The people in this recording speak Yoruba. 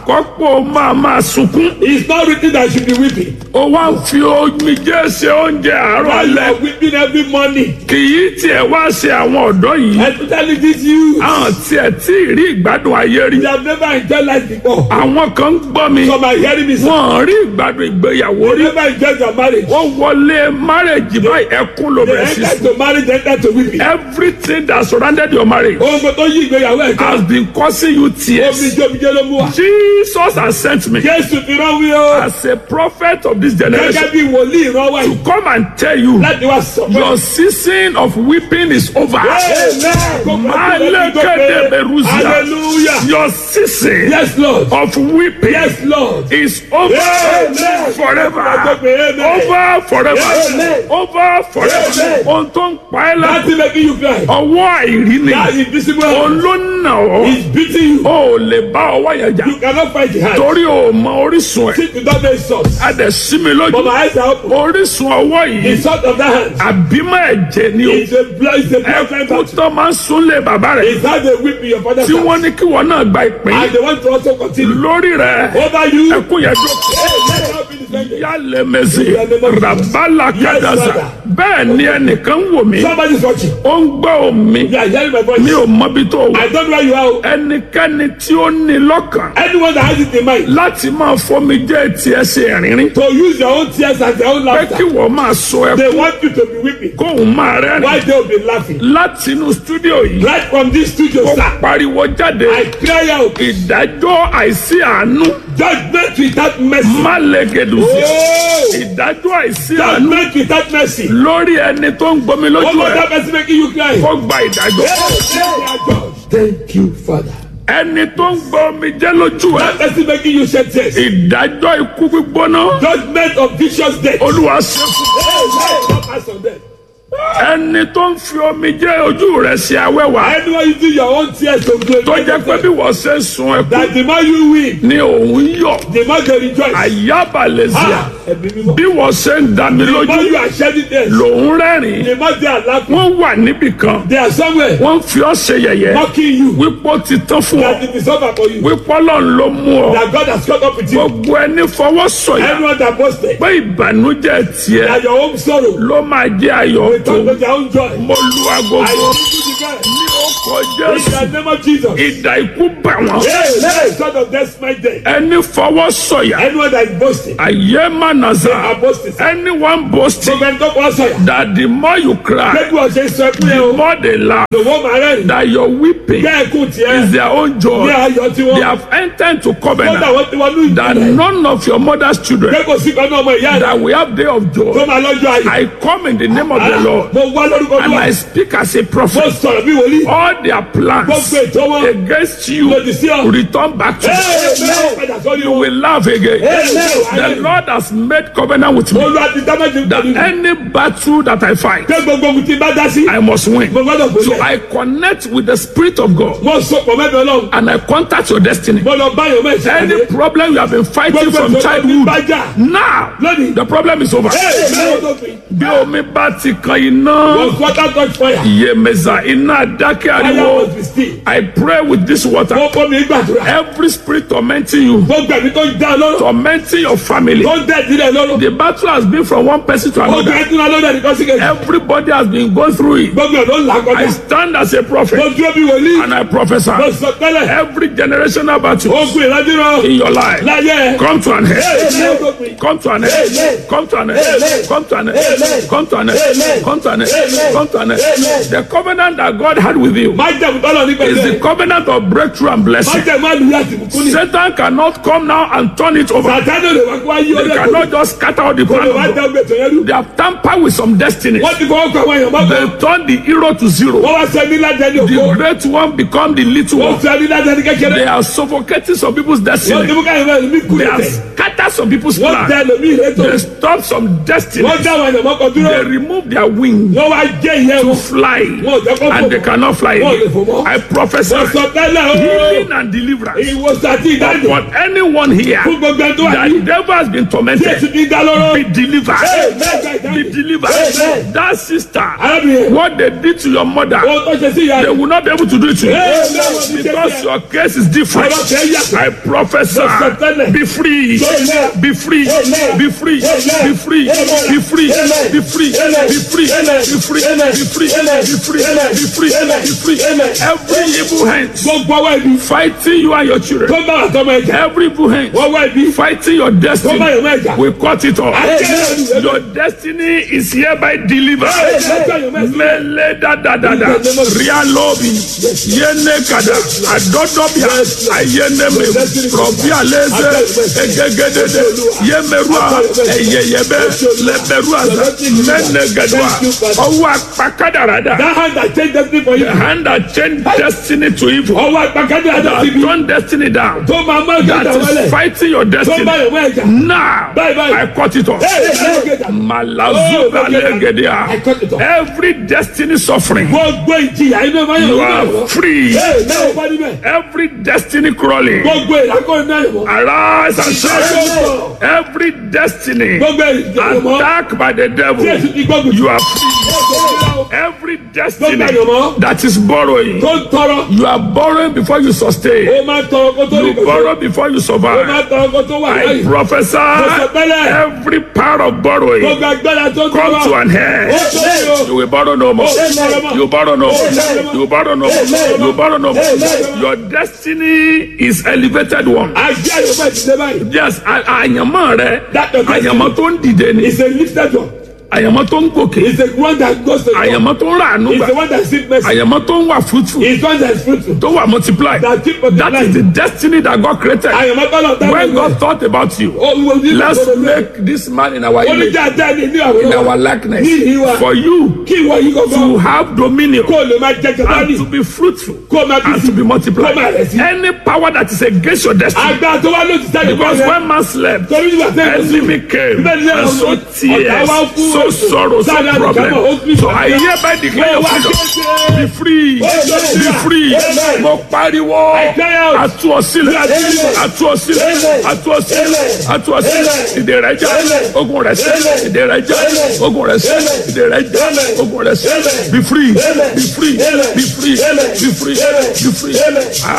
àkọ́pọ̀ máa sunkún. It's not written that you should be weeping. Ó wá ń fi omijé ṣe oúnjẹ àárọ̀ While you alẹ́. are weeping every morning. Kì í tiẹ̀ wá ṣe àwọn ọ̀dọ́ yìí. Especially this youth. Àwọn tiẹ̀ tí ì rí ìgbádùn ayé rí. They have never enjoyed life before. Àwọn kan ń gbọ́ mi. Some are hearing me say, Wọ́n rí ìgbádùn ìgbéyàwó they rí. never enjoyed their marriage. Wọ́n wọlé márèjì báyìí ẹkún ló They bẹ̀rẹ̀ sí. enter to marriage, they enter to weeping. Everything that surrounded your marriage Ohun tó yí ìgbéyàwó ẹ̀ has kan. been causing you tears. Omijé ló mú wa. Jesus has sent me Jésù fi rán wí o. as a prophet of this Gẹ́gẹ́ generation bí wòlíì rán wá yìí. come and tell you Láti wá sọ fún your season of weeping is over. Hallelujah. Your season Yes, Lord. of weeping Yes, Lord. is over Amen. forever. Amen. Over forever. Amen. Over forever. Amen. Ohun tó ń pa ẹ́ lẹ́kọ̀ọ́, That's making you cry. ọwọ́ àìrí ni. That invisible Òun hand ló nà ọ́. is beating you. O ò lè bá ọwọ́ yẹn jà. You cannot fight the hand. Torí o mọ orísun ẹ̀. Since you don't know its source. A dẹ̀ sí mi But lójú. my eyes are open. Orísun ọwọ́ The yìí. source of that hand Àbímọ ẹ̀jẹ̀ ni o. is a blood Ẹkú battle. tó máa ń súnlé bàbá rẹ̀. It's how they whip in your father's Tí house. wọ́n ní kí wọ́n náà gba ìpín. And they want to also continue. Lórí rẹ̀. Over you. Ẹkún yẹn dùn. Hey, let God be defended. Yálẹ̀ mẹ́sì. Rabala Kadaza. Bẹ́ẹ̀ ni ẹnìkan wò mí. Somebody's watching. Ó ń gbọ́ omi. You are hearing my voice. Mi ò mọbi tó wà. I don't know where you are. Ẹnikẹ́ni tí ó ní lọ́kàn Anyone that has it in mind láti máa fomi jẹ́ tiẹ̀ ṣe ẹ̀rínrín. to use their own tears and their own Pé kí laughter. wọ́n máa sọ They ẹkún. want you to be weeping. Kóun máa rẹ́rìn. Why they will be laughing? Láti inú stúdíò yìí. Right from this studio, Ó sir. pariwo jáde. I cry out. Ìdájọ́ àìsí àánú. Judgment without mercy. Má lẹ́gẹ̀dù sí. Oh! Ìdájọ́ àìsí àánú. Judgment without mercy. Lórí ẹni tó ń gbomi lójú What was ẹ̀. that person making you cry? Kó gba ìdájọ́. Thank you, Father. Ẹni tó ń gbomi jẹ́ lójú ẹ̀. That person making you shed tears. Ìdájọ́ ikú gbígbóná. Judgment of vicious death. Olúwa ṣe fún. Don't pass on them. Ẹni tó ń fi omi jẹ́ ojú rẹ̀ ṣe awẹ́wà. Anyone using your own tears to Tó jẹ́ pé bí wọ́n ṣe ń sun ẹkún that the more you weep, ni òun yọ̀. the more they rejoice. Àyábalẹ̀síà. Ah, ẹ̀mí mímọ́. Bí wọ́n ṣe ń dà mí The more lójú you are shedding tears, lòun rẹ́rìn. the more they are laughing. Wọ́n wà níbì kan. They are somewhere Wọ́n fi ọ́ ṣe yẹ̀yẹ́. mocking you. Wípé ó ti tán fún That ọ. it is over for you. Wípé Ọlọ́run ló mú ọ. That God has caught up with you. Gbogbo ẹni fọwọ́ sọ̀yà. Anyone that boasted Pé ìbànújẹ́ tiẹ̀ that your own sorrow ló máa jẹ́ ayọ̀ will turn tó. to their own joy. Mo lu agogo I give you the God. ní ọkọ̀ In Jésù. the name of Jesus. Ìdà ikú bà wọ́n. Hey, son of death, my day. Ẹni fọwọ́ sọ̀yà. Anyone that is boasting, Ayé má nàza. are boasting. Anyone boasting Gbogbo ẹni tó kọ́ sọ̀yà. that the more you cry, Gbẹ́gbẹ́ ọ̀sẹ̀ sọ ẹkún yẹn the o. more they laugh. Lọ́wọ́ màá rẹ́rìn. That your weeping Jẹ́ ẹkún is tiẹ̀. their own Ní joy. ayọ̀ tí They wọ́n. have entered to Kódà covenant wọ́n ti wọ́n ní that ìdílé. none of your mother's children Gbẹ́gbẹ́ sí kan náà ọmọ ìyá rẹ̀. that we have day of Tó joy. máa lọ́jọ́ ayọ̀. I come in the name of the Lord Mo wá lórúkọ and Olúwa. I speak as a Mo prophet. sọ̀rọ̀ bí wòlíì. All their plans Gbogbo ètò wọn. against you Lòdì sí ọ. return back to you. Padà sọ́rí You o. will laugh again. The Lord has made covenant with me Olúwa ti dámẹ́jì that pẹ̀lú mi. any battle that I fight, Pé gbogbo ohun tí bá dá sí. I must win. Mo gbọ́dọ̀ So gbòòlẹ̀. I connect with the Spirit of God Mo sọ pọ̀ mẹ́bẹ̀ Ọlọ́run. and I contact your destiny. Mo lọ bá yọ̀ mọ́ ìṣẹ̀lẹ̀. Any problem you have been fighting from childhood, now the problem is over. Bí omi bá ti kan iná, Was water touch fire? Yemeza iná dákẹ́ Fire ariwo. must be still. I pray with this water. Mo kọ́ mi gbàdúrà. Every spirit tormenting you, Gbogbo ẹ̀mí tó ń dá lọ́rọ̀. tormenting your family. Tó ń dẹ̀ ìdílé lọ́rọ̀. The battle has been from one person to Gbogbo another. ẹ̀mí tó ń lọ́rọ̀ ẹnìkan sí kejì. Everybody has been going through it. Gbogbo ẹ̀ ló ń là I kọjá. stand as a Mo prophet dúró bí wòlíì. and I prophesy. Mo sọ tẹ́lẹ̀. Every generational battle Ogun ìrandíran. in your life Láyé. come to an end. Amen. Come to an end. Come to an end. Come to an end. Come to an end. Come to an end. Come to an end. The covenant that God had with you Má jẹ̀mú tọ́lọ̀ ní is the pẹ̀lẹ́. covenant of breakthrough and Má blessing. jẹ̀mú àlùyá àti ìbùkún ní. Satan cannot come now and turn it over. Sàtánì lè wá kó wá yí They ọdẹ kò. cannot just scatter all the Kò lè plan wá of dá God. ọgbẹ́ tó yẹn rú. They have tampered with some destinies. Wọ́n ti fọwọ́ kọ àwọn èèyàn mọ́kàn. They turn the hero to zero. Wọ́n wá sọ ní ládẹ́ni The òkú. great one become the little Wọ́n one. sọ ní ládẹ́ni kékeré. They are suffocating some people's Wọ́n ti destiny. mú káyọ̀ mẹ́rin mi kú They have lẹ́tẹ̀. scattered some people's Wọ́n plans. tẹ ẹlòmíì létò. They stop some destiny. Wọ́n dá àwọn èèyàn mọ́kàn dúró. They remove their wings Wọ́n wá jẹ́ ìyẹn to wọn. fly Wọ́n ò jẹ́ kó and fò. they cannot fly. fly Wọ́n lè again. fò mọ́. I prophesy Wọ́n sọ tẹ́lẹ̀ o. healing and deliverance. Ìwòsàn àti ìdájọ́. But anyone here Fún gbogbo ẹni tó wà that ní. the devil has been Jésù tormented, ti dá lọ́rọ́. be delivered. Amen. Be delivered. Amen. That sister, Arábìnrin. what they did to your mother, Ohun tó ṣe sí ìyá they rẹ̀. will not be able to do it to you. Amen. Because your case is different. Ọ̀rọ̀ kẹ́ yàtọ̀. I prophesy, be free, Amen. be free, Amen. be free, Amen. be free, Amen. be free, Amen. be free, Amen. be free, Amen. be free, Amen. be free, Amen. be free, Amen. be free, Amen. be free. Amen. Every evil hand Gbogbo ọwọ́ ibi. fighting you and your children, Tó bá àtọmọ ẹ̀jẹ̀. every evil hand Wọ́n wá ibi. fighting your Tó bá destiny, yọ̀mọ̀ ẹ̀jẹ̀. we cut it off. Amen. Your destiny is hereby delivered. Amen. Mele da da da da, rialobi, yene kada, adodobia, ayene me, probia leze, egegedede, yemerua, eyeyebe, leberua, mene gadua, owa pakadarada. That hand that changed destiny for you. The hand that changed destiny to evil, Ọwọ́ àgbàkadì that àti ibi. turned destiny down, Tó máa mọ́ that ìgbà is wọlé. fighting your Tó bá destiny. yọ̀mọ̀ ẹ̀jẹ̀. Now, Bye, bye. I cut it off. Malazuba legedia. Every destiny suffering, Gbogbo ìjìyà inú ẹ̀ máa you yọ̀ are free. náà wọ́n níbẹ̀. Every destiny crawling, Gbogbo ìdákọ̀ náà yọ̀ mọ́. arise and shine. Every destiny Gbogbo ìjìyà mọ́. attacked by the devil, Jésù ti gbógun. you are free. Every destiny Gbogbo that is borrowing, tó ń tọrọ. you are borrowing before you sustain. Ó máa tọrọ kó tó rí You kò tó. borrow before you Ó survive. máa tọrọ kó tó wà I láyé. prophesy every power of borrowing Gbogbo agbára tó ń come to tọrọ. an end. Ó tó rí o. You will borrow no more. You borrow no more. You borrow no more. You borrow no more. Your destiny is elevated one. Ajé àyọ̀mọ̀ ti dé báyìí. Yes, àyànmọ́ rẹ, That your destiny àyànmọ́ tó ń dìde ni, is a lifted one. àyànmọ́ tó ń gòkè, It's the one that goes to God. àyànmọ́ tó ń ràánú It's gbà, the one that seeks mercy. àyànmọ́ tó ń wà fruitful, It's one that is fruitful. tó wà multiply. That keep That is multiplying. the destiny that God created. Àyọ̀mọ̀ tọ́lọ̀ tọ́lọ̀. When God thought about you, let's make this man in our image, Oníjà ní in àwọn our likeness, Ní ìwà. for you Kí ìwọ yìí to kọ́kọ́. have dominion Kó o lè máa jẹ kẹta and ní. to be fruitful Kó o máa bí and sí. to be multiplied. Kó o máa rẹ̀ sí. Any power that is against your destiny, Agbára tó wá ló ti sáré because kọ́ when man slept, Torí nígbà tẹ́ ẹ sùn. enemy came Bẹ́ẹ̀ ni and so tears, so sorrow, so problem. So I hereby declare your freedom. Be free, be free. Mo pariwo, atu ọsílẹ̀, atu ọsílẹ̀, atu ọsílẹ̀, atu ọsílẹ̀. Ìdè rẹ̀ já, ogun rẹ̀ sẹ́, ìdè rẹ̀ já, ogun rẹ̀ sẹ́, ìdè rẹ̀ já, ogun rẹ̀ sẹ́. Be free, be free, be free, be free, be free.